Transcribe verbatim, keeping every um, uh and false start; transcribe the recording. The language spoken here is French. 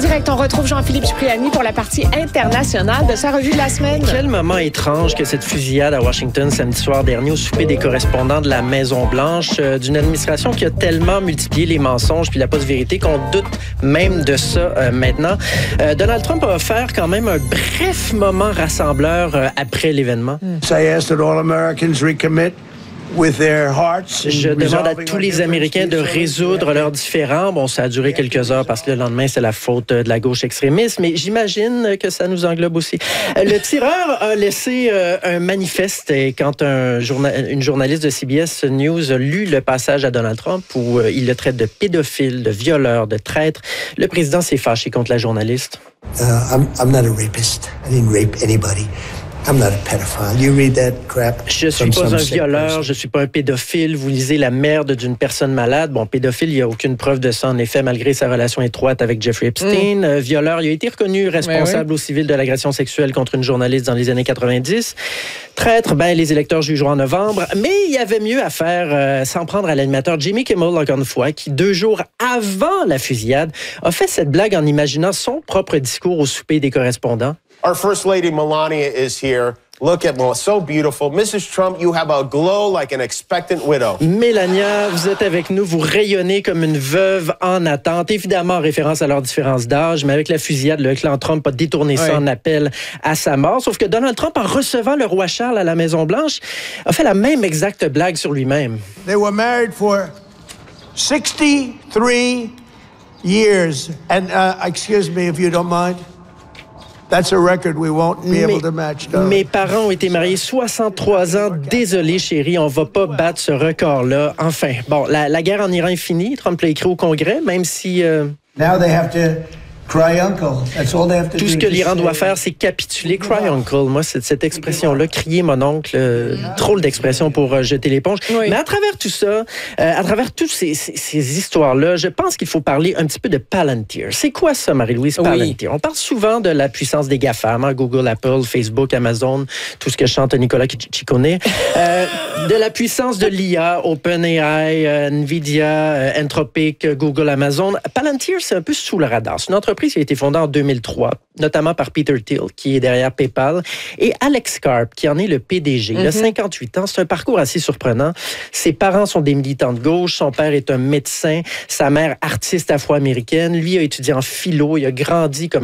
direct, on retrouve Jean-Philippe Cipriani pour la partie internationale de sa revue de la semaine. Quel moment étrange que cette fusillade à Washington samedi soir dernier au souper des correspondants de la Maison-Blanche, euh, d'une administration qui a tellement multiplié les mensonges puis la post-vérité qu'on doute même de ça euh, maintenant. Euh, Donald Trump a offert quand même un bref moment rassembleur euh, après l'événement. Mm. I ask that all Americans recommit with their hearts. Je demande à tous les Américains de résoudre leurs différends. Bon, ça a duré quelques heures parce que le lendemain, c'est la faute de la gauche extrémiste, mais j'imagine que ça nous englobe aussi. Le tireur a laissé euh, un manifeste et quand un journa- une journaliste de C B S News a lu le passage à Donald Trump où euh, il le traite de pédophile, de violeur, de traître, le président s'est fâché contre la journaliste. Uh, I'm, I'm not a rapist. I didn't rape anybody. I'm not a pedophile. You read that crap. Je suis pas un violeur, je suis pas un pédophile. Vous lisez la merde d'une personne malade. Bon, pédophile, il n'y a aucune preuve de ça, en effet, malgré sa relation étroite avec Jeffrey Epstein. Mm. Euh, violeur, il a été reconnu responsable oui, oui. au civil de l'agression sexuelle contre une journaliste dans les années quatre-vingt-dix. Traître, ben, les électeurs jugeront en novembre. Mais il y avait mieux à faire, euh, s'en prendre à l'animateur Jimmy Kimmel, encore une fois, qui, deux jours avant la fusillade, a fait cette blague en imaginant son propre discours au souper des correspondants. Our First Lady Melania is here. Look at Melania, so beautiful. Missus Trump, you have a glow like an expectant widow. Melania, vous êtes avec nous, vous rayonnez comme une veuve en attente, évidemment en référence à leur différence d'âge, mais avec la fusillade, le clan Trump a détourné ça oui. en appel à sa mort. Sauf que Donald Trump, en recevant le roi Charles à la Maison-Blanche, a fait la même exacte blague sur lui-même. They were married for sixty-three years. And, uh, excuse me if you don't mind. That's a record we won't be able to match. Mes parents ont été mariés soixante-trois ans. Désolé, chérie, on va pas battre ce record-là. Enfin, bon, la, la guerre en Iran est finie. Trump l'a écrit au Congrès, même si... Euh... Now they have to... Cry uncle. That's all they have to Tout do ce que l'Iran doit faire, c'est capituler. Cry uncle. Moi, c'est cette expression-là, crier mon oncle, euh, drôle d'expression pour euh, jeter l'éponge. Oui. Mais à travers tout ça, euh, à travers toutes ces, ces, ces histoires-là, je pense qu'il faut parler un petit peu de Palantir. C'est quoi ça, Marie-Louise, Palantir? Oui. On parle souvent de la puissance des GAFAM, hein, Google, Apple, Facebook, Amazon, tout ce que chante Nicolas Ciccone. euh, de la puissance de l'I A, OpenAI, euh, Nvidia, euh, Anthropic, Google, Amazon. Palantir, c'est un peu sous le radar. C'est une entreprise qui a été fondée en deux mille trois, notamment par Peter Thiel, qui est derrière PayPal, et Alex Karp, qui en est le P D G. Mm-hmm. Il a cinquante-huit ans. C'est un parcours assez surprenant. Ses parents sont des militants de gauche. Son père est un médecin. Sa mère, artiste afro-américaine. Lui a étudié en philo. Il a grandi comme